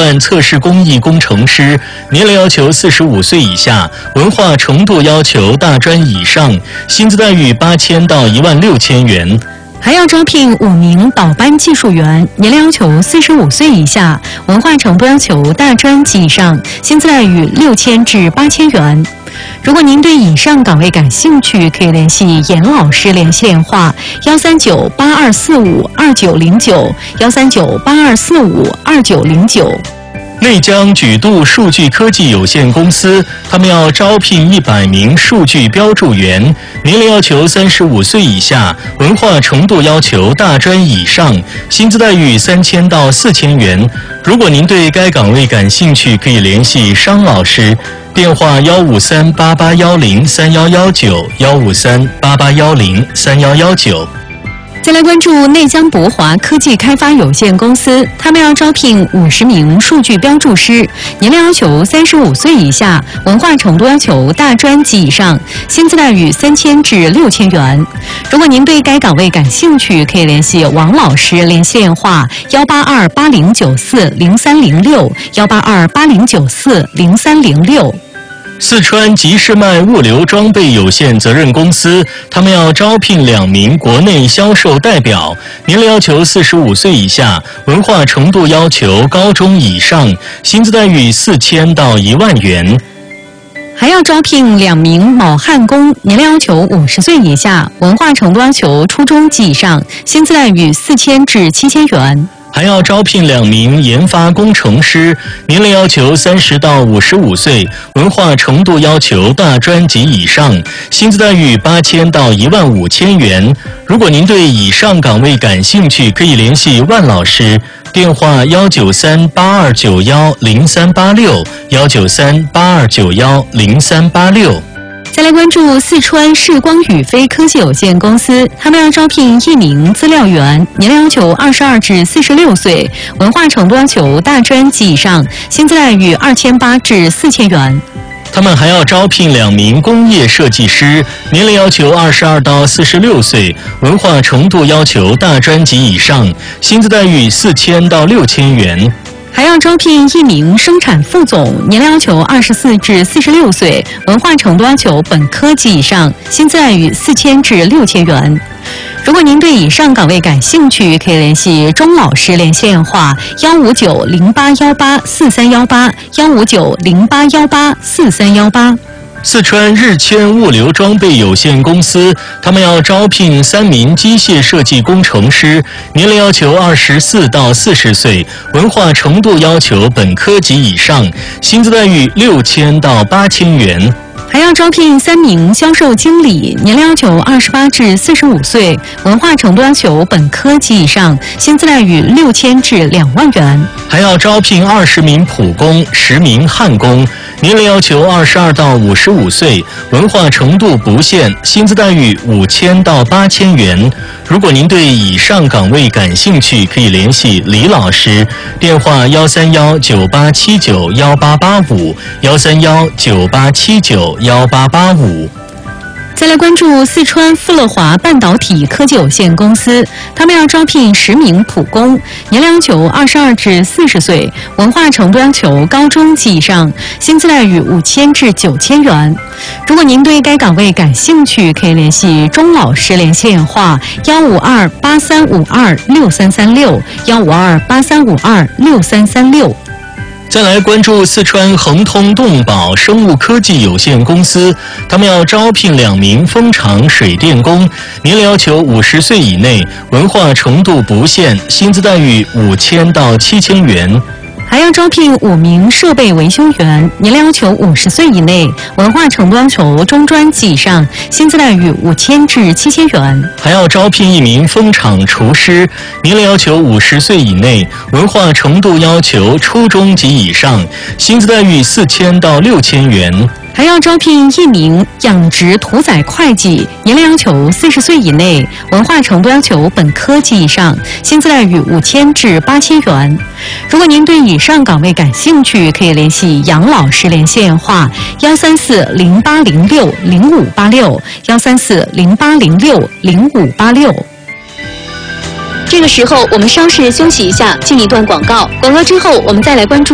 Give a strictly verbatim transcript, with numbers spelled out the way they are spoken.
段测试工艺工程师，年龄要求四十五岁以下，文化程度要求大专以上，薪资待遇八千到一万六千元。 还要招聘五名导班技术员，年龄要求四十五岁以下，文化程度要求大专及以上，薪资待遇六千至八千元。如果您对以上岗位感兴趣，可以联系严老师联系电话幺三九八二四五二九零九幺三九八二四五二九零九。 内江举度数据科技有限公司，他们要招聘一百名数据标注员，年龄要求三十五岁以下，文化程度要求大专以上，薪资待遇三千到四千元。如果您对该岗位感兴趣，可以联系商老师，电话幺五三八八幺零三幺幺九幺五三八八幺零三幺幺九。 再来关注内江博华科技开发有限公司，他们要招聘五十名数据标注师，年龄要求三十五岁以下，文化程度要求大专及以上，薪资待遇三千至六千元。如果您对该岗位感兴趣，可以联系王老师联系电话幺八二八零九四零三零六幺八二八零九四零三零六。 四川吉士迈物流装备有限责任公司，他们要招聘两名国内销售代表，年龄要求四十五岁以下，文化程度要求高中以上，薪资待遇四千到一万元。 还要招聘两名铆焊工，年龄要求五十岁以下，文化程度要求初中及以上，薪资待遇四千至七千元。 还要招聘两名研发工程师，年龄要求三十到五十五岁，文化程度要求大专及以上，薪资待遇八千到一万五千元。如果您对以上岗位感兴趣，可以联系万老师，电话幺九三八二九幺零三八六幺九三八二九幺零三八六。 再来关注四川视光宇飞科技有限公司，他们要招聘一名资料员，年龄要求二十二至四十六岁，文化程度要求大专及以上，薪资待遇二千八至四千元。 他们还要招聘两名工业设计师，年龄要求二十二到四十六岁，文化程度要求大专及以上，薪资待遇四千到六千元。 还要招聘一名生产副总，年龄要求二十四至四十六岁，文化程度要求本科及以上，薪资待遇四千至六千元。如果您对以上岗位感兴趣，可以联系钟老师联系电话幺五九零八幺八四三幺八幺五九零八幺八四三幺八。 四川日谦物流装备有限公司，他们要招聘三名机械设计工程师，年龄要求二十四到四十岁，文化程度要求本科及以上，薪资待遇六千到八千元。 还要招聘三名销售经理，年龄要求二十八至四十五岁，文化程度要求本科及以上，薪资待遇六千至两万元。 还要招聘二十名普工、十名焊工，年龄要求二十二到五十五岁，文化程度不限，薪资待遇五千到八千元。如果您对以上岗位感兴趣，可以联系李老师，电话幺三幺九八七九幺八八五幺三幺九八七九幺八八五。 再来关注四川富乐华半导体科技有限公司，他们要招聘十名普工，年龄要求二十二至四十岁，文化程度要求高中及以上，薪资待遇五千至九千元。如果您对该岗位感兴趣，可以联系钟老师联系电话幺五二八三五二六三三六幺五二八三五二六三三六。 再来关注四川恒通动宝生物科技有限公司，他们要招聘两名蜂场水电工，年龄要求五十岁以内，文化程度不限，薪资待遇五千到七千元。 还要招聘五名设备维修员，年龄要求五十岁以内，文化程度要求中专及以上，薪资待遇五千至七千元。 还要招聘一名蜂场厨师，年龄要求五十岁以内，文化程度要求初中及以上，薪资待遇四千到六千元。 还要招聘一名养殖屠宰会计，年龄要求四十岁以内，文化程度要求本科及以上，薪资待遇五千至八千元。如果您对以上岗位感兴趣，可以联系杨老师联系电话幺三四零八零六零五八六幺三四零八零六零五八六。这个时候，我们稍事休息一下，进一段广告。广告之后，我们再来关注。